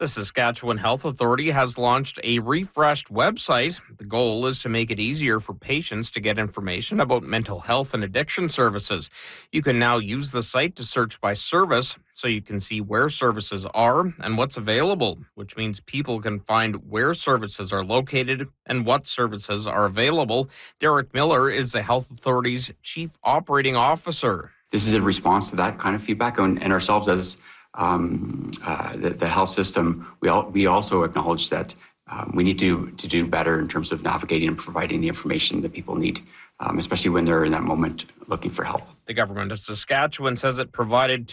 The Saskatchewan Health Authority has launched a refreshed website. The goal is to make it easier for patients to get information about mental health and addiction services. You can now use the site to search by service so you can see where services are and what's available, which means people can find where services are located and what services are available. Derek Miller is the Health Authority's Chief Operating Officer. This is a response to that kind of feedback, and ourselves as the health system, we also acknowledge that we need to do better in terms of navigating and providing the information that people need, especially when they're in that moment looking for help. The government of Saskatchewan says it provided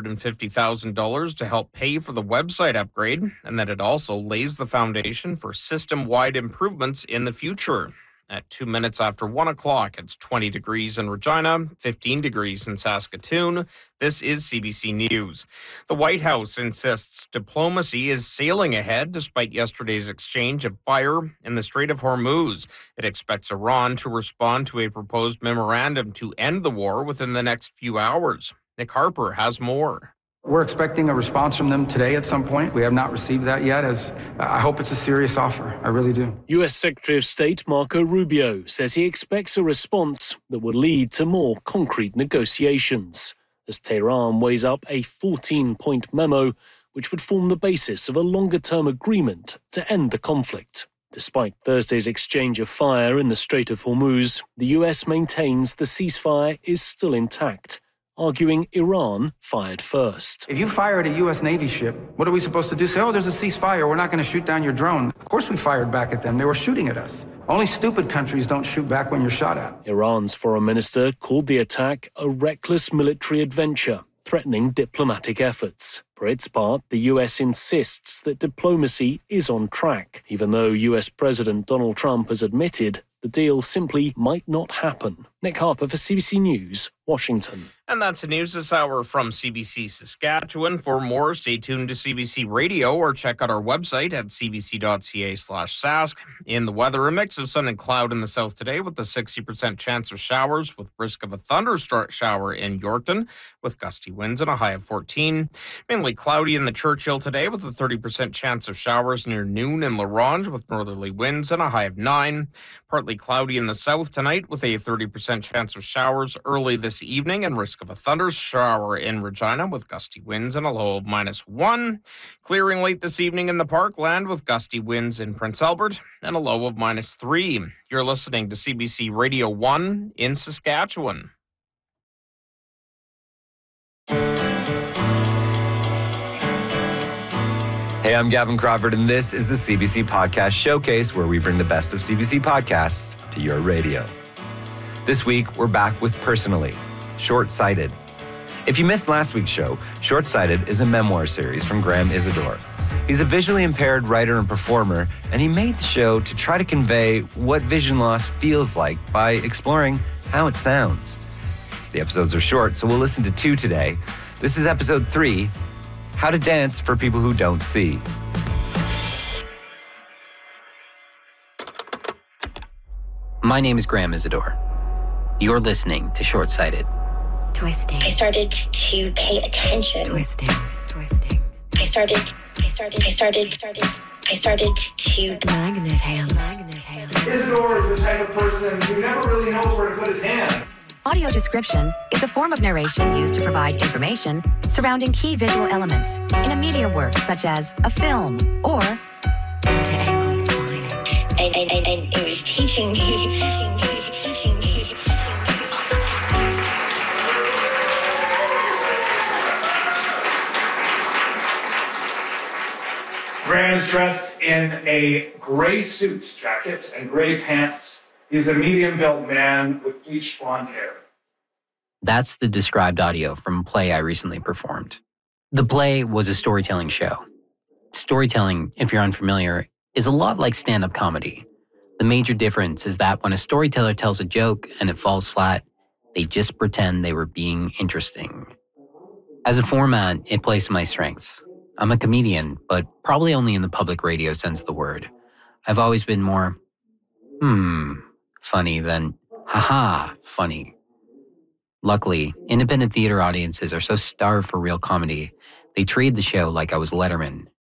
$250,000 to help pay for the website upgrade, and that it also lays the foundation for system-wide improvements in the future. At 2 minutes after 1 o'clock, it's 20 degrees in Regina, 15 degrees in Saskatoon. This is CBC News. The White House insists diplomacy is sailing ahead despite yesterday's exchange of fire in the Strait of Hormuz. It expects Iran to respond to a proposed memorandum to end the war within the next few hours. Nick Harper has more. We're expecting a response from them today at some point. We have not received that yet, as I hope it's a serious offer. I really do. U.S. Secretary of State Marco Rubio says he expects a response that would lead to more concrete negotiations, as Tehran weighs up a 14-point memo which would form the basis of a longer-term agreement to end the conflict. Despite Thursday's exchange of fire in the Strait of Hormuz, the U.S. maintains the ceasefire is still intact, arguing Iran fired first. If you fire at a U.S. Navy ship, what are we supposed to do? Say, oh, there's a ceasefire, we're not going to shoot down your drone. Of course we fired back at them. They were shooting at us. Only stupid countries don't shoot back when you're shot at. Iran's foreign minister called the attack a reckless military adventure, threatening diplomatic efforts. For its part, the U.S. insists that diplomacy is on track, even though U.S. President Donald Trump has admitted the deal simply might not happen. Nick Harper for CBC News, Washington. And that's the news this hour from CBC Saskatchewan. For more, stay tuned to CBC Radio or check out our website at cbc.ca/sask. In the weather, a mix of sun and cloud in the south today with a 60% chance of showers with risk of a shower in Yorkton with gusty winds and a high of 14. Mainly cloudy in the Churchill today with a 30% chance of showers near noon in La Ronge with northerly winds and a high of 9. Partly cloudy in the south tonight with a 30% chance of showers early this evening and risk of a shower in Regina with gusty winds and a low of -1. Clearing late this evening in the Parkland with gusty winds in Prince Albert and a low of -3. You're listening to CBC Radio 1 in Saskatchewan. Hey, I'm Gavin Crawford, and this is the CBC Podcast Showcase, where we bring the best of CBC podcasts to your radio. This week, we're back with Personally, Short-Sighted. If you missed last week's show, Short-Sighted is a memoir series from Graham Isidore. He's a visually impaired writer and performer, and he made the show to try to convey what vision loss feels like by exploring how it sounds. The episodes are short, so we'll listen to 2 today. This is episode 3, How to Dance for People Who Don't See. My name is Graham Isidore. You're listening to Short-Sighted. Twisting. I started to pay attention. Twisting. I started to... Magnet hands. Isidore is the type of person who never really knows where to put his hands. Audio description is a form of narration used to provide information surrounding key visual elements in a media work such as a film or into-angled spine. And it was teaching me. Graham is dressed in a gray suit jacket and gray pants. He's a medium-built man with bleached blonde hair. That's the described audio from a play I recently performed. The play was a storytelling show. Storytelling, if you're unfamiliar, is a lot like stand-up comedy. The major difference is that when a storyteller tells a joke and it falls flat, they just pretend they were being interesting. As a format, it plays to my strengths. I'm a comedian, but probably only in the public radio sense of the word. I've always been more, funny than, haha, funny. Luckily, independent theater audiences are so starved for real comedy, they treat the show like I was Letterman,